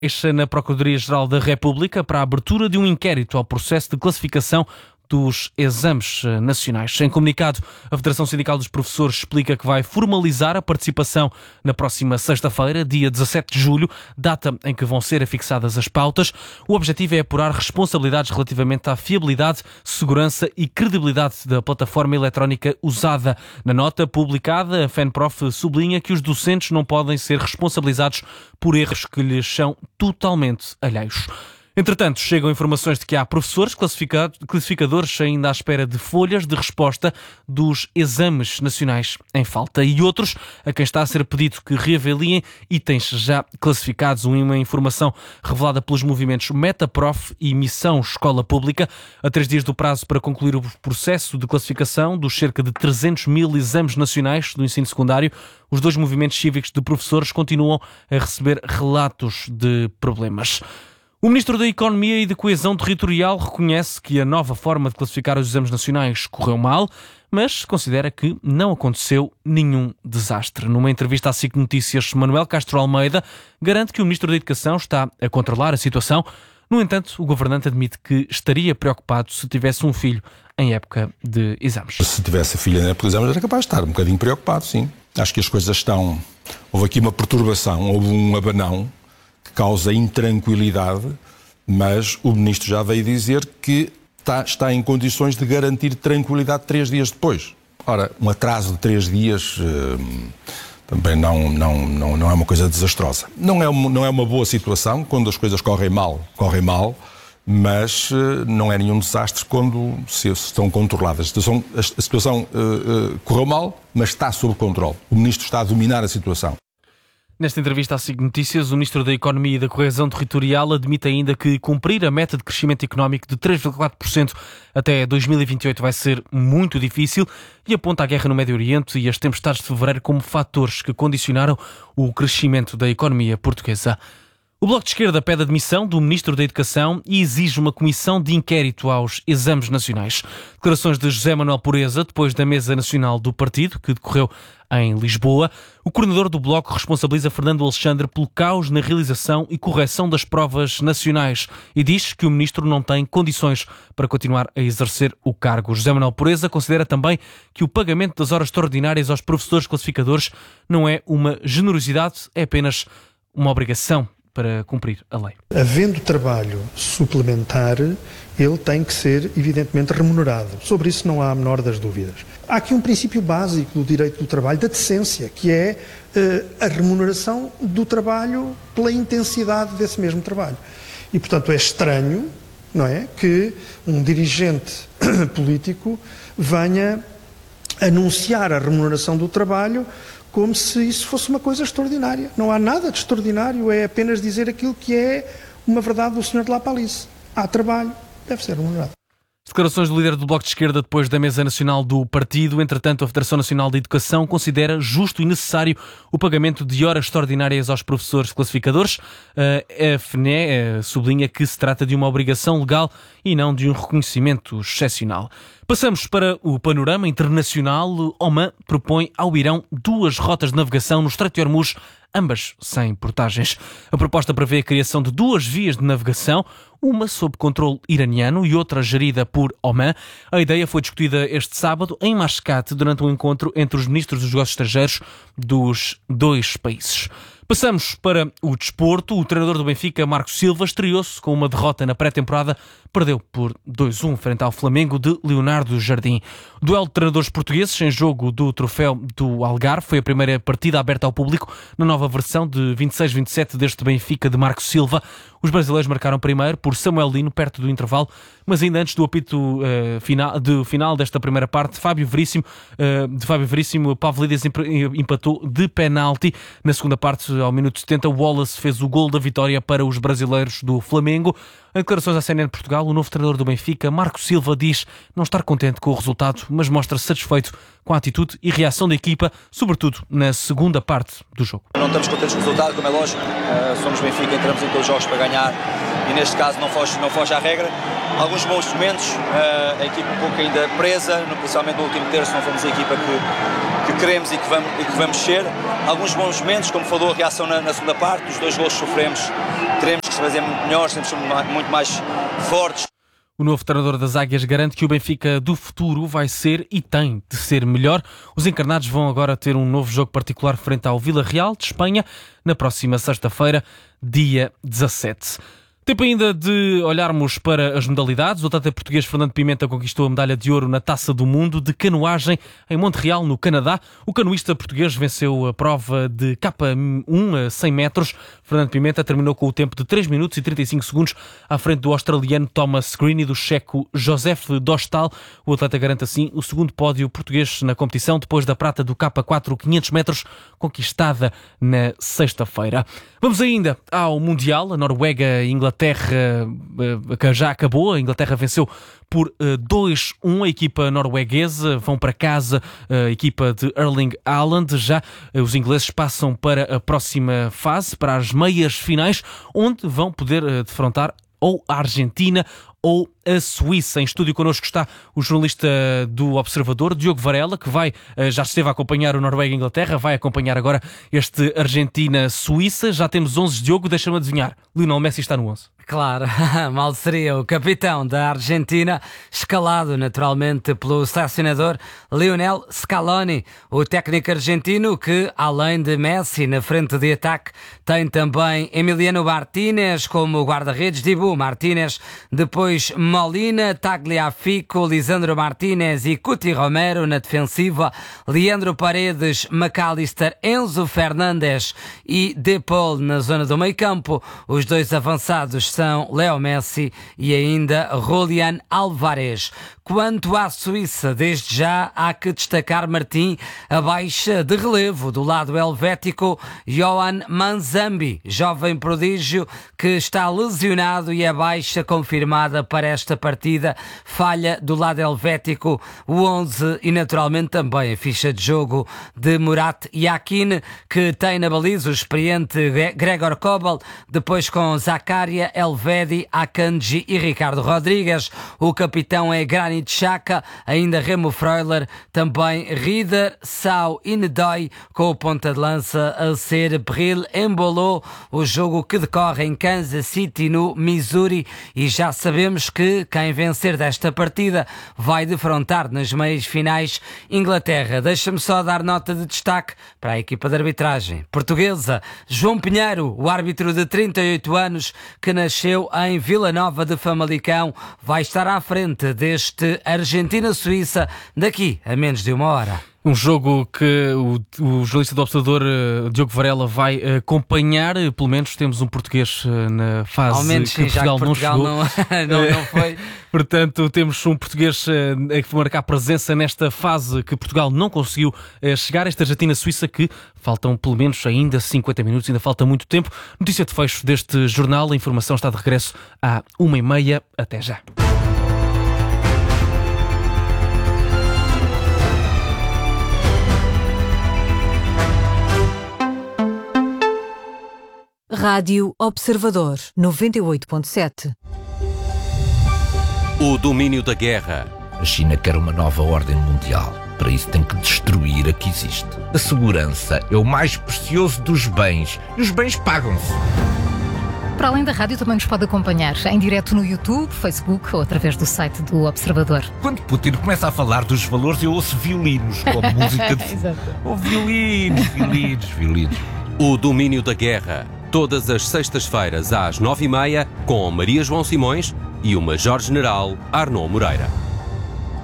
Na Procuradoria-Geral da República para a abertura de um inquérito ao processo de classificação dos exames nacionais. Em comunicado, a Federação Sindical dos Professores explica que vai formalizar a participação na próxima sexta-feira, dia 17 de julho, data em que vão ser afixadas as pautas. O objetivo é apurar responsabilidades relativamente à fiabilidade, segurança e credibilidade da plataforma eletrónica usada. Na nota publicada, a FENPROF sublinha que os docentes não podem ser responsabilizados por erros que lhes são totalmente alheios. Entretanto, chegam informações de que há professores classificadores ainda à espera de folhas de resposta dos exames nacionais em falta e outros a quem está a ser pedido que reavaliem itens já classificados. Uma informação revelada pelos movimentos Metaprof e Missão Escola Pública. A 3 dias do prazo para concluir o processo de classificação dos cerca de 300 mil exames nacionais do ensino secundário, os dois movimentos cívicos de professores continuam a receber relatos de problemas. O Ministro da Economia e da Coesão Territorial reconhece que a nova forma de classificar os exames nacionais correu mal, mas considera que não aconteceu nenhum desastre. Numa entrevista à SIC Notícias, Manuel Castro Almeida garante que o Ministro da Educação está a controlar a situação. No entanto, o governante admite que estaria preocupado se tivesse um filho em época de exames. Se tivesse filho em época de exames, era capaz de estar um bocadinho preocupado, sim. Acho que as coisas estão... Houve aqui uma perturbação, houve um abanão que causa intranquilidade, mas o Ministro já veio dizer que está em condições de garantir tranquilidade 3 dias depois. Ora, um atraso de 3 dias também não é uma coisa desastrosa. Não é uma boa situação, quando as coisas correm mal, mas não é nenhum desastre quando se estão controladas. A situação correu mal, mas está sob controle. O Ministro está a dominar a situação. Nesta entrevista à SIC Notícias, o Ministro da Economia e da Coesão Territorial admite ainda que cumprir a meta de crescimento económico de 3,4% até 2028 vai ser muito difícil e aponta a guerra no Médio Oriente e as tempestades de fevereiro como fatores que condicionaram o crescimento da economia portuguesa. O Bloco de Esquerda pede a demissão do Ministro da Educação e exige uma comissão de inquérito aos exames nacionais. Declarações de José Manuel Pureza, depois da Mesa Nacional do Partido, que decorreu em Lisboa. O coordenador do Bloco responsabiliza Fernando Alexandre pelo caos na realização e correção das provas nacionais e diz que o Ministro não tem condições para continuar a exercer o cargo. José Manuel Pureza considera também que o pagamento das horas extraordinárias aos professores classificadores não é uma generosidade, é apenas uma obrigação para cumprir a lei. Havendo trabalho suplementar, ele tem que ser, evidentemente, remunerado. Sobre isso não há a menor das dúvidas. Há aqui um princípio básico do direito do trabalho, da decência, que é a remuneração do trabalho pela intensidade desse mesmo trabalho. E, portanto, é estranho, não é, que um dirigente político venha anunciar a remuneração do trabalho como se isso fosse uma coisa extraordinária. Não há nada de extraordinário, é apenas dizer aquilo que é uma verdade do Sr. de La Palice. Há trabalho, deve ser remunerado. Declarações do líder do Bloco de Esquerda depois da Mesa Nacional do Partido. Entretanto, a Federação Nacional de Educação considera justo e necessário o pagamento de horas extraordinárias aos professores classificadores. A FNE sublinha que se trata de uma obrigação legal e não de um reconhecimento excepcional. Passamos para o panorama internacional. Oman propõe ao Irão 2 rotas de navegação no Estreito de Hormuz, ambas sem portagens. A proposta prevê a criação de 2 vias de navegação, uma sob controle iraniano e outra gerida por Oman. A ideia foi discutida este sábado em Mascate durante um encontro entre os ministros dos negócios estrangeiros dos 2 países. Passamos para o desporto. O treinador do Benfica, Marco Silva, estreou-se com uma derrota na pré-temporada. Perdeu por 2-1 frente ao Flamengo de Leonardo Jardim. Duelo de treinadores portugueses em jogo do troféu do Algarve. Foi a primeira partida aberta ao público na nova versão de 26-27 deste Benfica de Marco Silva. Os brasileiros marcaram primeiro por Samuel Lino, perto do intervalo, mas ainda antes do apito final desta primeira parte, Fábio Veríssimo, Pavlidis empatou de penalti. Na segunda parte, ao minuto 70, Wallace fez o gol da vitória para os brasileiros do Flamengo. Em declarações à CNN de Portugal, o novo treinador do Benfica, Marco Silva, diz não estar contente com o resultado, mas mostra-se satisfeito com a atitude e reação da equipa, sobretudo na segunda parte do jogo. Não estamos contentes com o resultado, como é lógico. Somos Benfica, entramos em todos os jogos para ganhar e neste caso não foge à regra. Alguns bons momentos, a equipa um pouco ainda presa, principalmente no último terço, não fomos a equipa que queremos e que vamos ser. Alguns bons momentos, como falou a reação na segunda parte, os 2 golos que sofremos, teremos que fazer muito melhores, temos que ser muito mais fortes. O novo treinador das Águias garante que o Benfica do futuro vai ser e tem de ser melhor. Os encarnados vão agora ter um novo jogo particular frente ao Villarreal de Espanha na próxima sexta-feira, dia 17. Tempo ainda de olharmos para as modalidades. O atleta português Fernando Pimenta conquistou a medalha de ouro na Taça do Mundo de canoagem em Montreal, no Canadá. O canoísta português venceu a prova de K1 a 100 metros. Fernando Pimenta terminou com o tempo de 3 minutos e 35 segundos à frente do australiano Thomas Green e do checo Josef Dostal. O atleta garante assim o segundo pódio português na competição, depois da prata do K4 500 metros conquistada na sexta-feira. Vamos ainda ao Mundial. A Noruega e Inglaterra que já acabou. A Inglaterra venceu por 2-1 a equipa norueguesa. Vão para casa a equipa de Erling Haaland. Já os ingleses passam para a próxima fase, para as meias finais, onde vão poder defrontar ou a Argentina ou a Suíça. Em estúdio connosco está o jornalista do Observador, Diogo Varela, que já esteve a acompanhar o Noruega e Inglaterra, vai acompanhar agora este Argentina-Suíça. Já temos 11, Diogo, deixa-me adivinhar. Lionel Messi está no 11. Claro, mal seria o capitão da Argentina, escalado naturalmente pelo selecionador Lionel Scaloni, o técnico argentino que, além de Messi na frente de ataque, tem também Emiliano Martínez como guarda-redes, Dibu Martínez, depois Molina, Tagliafico, Lisandro Martínez e Cuti Romero na defensiva, Leandro Paredes, McAllister, Enzo Fernandes e De Paul na zona do meio-campo. Os 2 avançados são Leo Messi e ainda Julián Álvarez. Quanto à Suíça, desde já há que destacar, Martim, a baixa de relevo do lado helvético, Yohan Manzambi, jovem prodígio que está lesionado e é baixa confirmada para esta partida. Falha do lado helvético o 11 e naturalmente também a ficha de jogo de Murat Yakin, que tem na baliza o experiente Gregor Kobel, depois com Zakaria, Elvedi, Akanji e Ricardo Rodrigues. O capitão é Granit Xhaka, ainda Remo Freuler, também Rieder, Sau e Nedoy, com o ponta de lança a ser Bril Embolo. O jogo que decorre em Kansas City, no Missouri, e já sabemos que quem vencer desta partida vai defrontar nas meias finais Inglaterra. Deixa-me só dar nota de destaque para a equipa de arbitragem portuguesa. João Pinheiro, o árbitro de 38 anos que nasceu em Vila Nova de Famalicão, vai estar à frente deste Argentina-Suíça daqui a menos de 1 hora. Um jogo que o jornalista do Observador, Diogo Varela, vai acompanhar. Pelo menos temos um português na fase ao menos, que Portugal não chegou. Não foi. Portanto, temos um português a marcar presença nesta fase que Portugal não conseguiu chegar. Esta Argentina-Suíça que faltam pelo menos ainda 50 minutos, ainda falta muito tempo. Notícia de fecho deste jornal. A informação está de regresso à 1h30. Até já. Rádio Observador 98.7. O domínio da guerra. A China quer uma nova ordem mundial. Para isso tem que destruir a que existe. A segurança é o mais precioso dos bens. E os bens pagam-se. Para além da rádio, também nos pode acompanhar em direto no YouTube, Facebook ou através do site do Observador. Quando Putin começa a falar dos valores, eu ouço violinos, como música de... Oh, violinos. O domínio da guerra. Todas as sextas-feiras às 9h30, com Maria João Simões e o Major-General Arnaud Moreira.